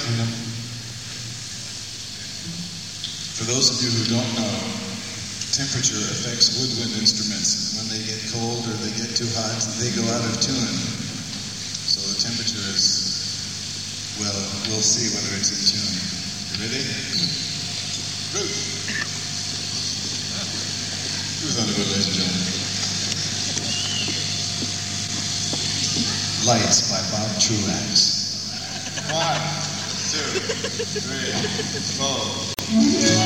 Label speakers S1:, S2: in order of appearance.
S1: For those of you who don't know, temperature affects woodwind instruments. When they get cold or they get too hot, they go out of tune. So the temperature is, well, we'll see whether it's in tune. You ready? Ruth. Ruth Underwood, ladies and gentlemen. Lights by Bob Truax. 1, 2, 3, 4.